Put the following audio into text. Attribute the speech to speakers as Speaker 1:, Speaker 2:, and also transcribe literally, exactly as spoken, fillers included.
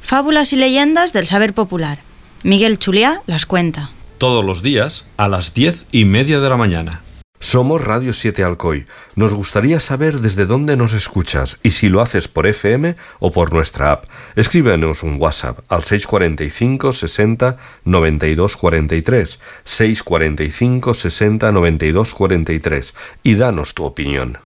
Speaker 1: Fábulas y leyendas del saber popular. Miguel Chuliá las cuenta.
Speaker 2: Todos los días a las diez y media de la mañana.
Speaker 3: Somos Radio siete Alcoy. Nos gustaría saber desde dónde nos escuchas y si lo haces por F M o por nuestra app. Escríbenos un WhatsApp al seis cuarenta y cinco, sesenta, noventa y dos cuarenta y tres, seis cuarenta y cinco, sesenta, noventa y dos cuarenta y tres y danos tu opinión.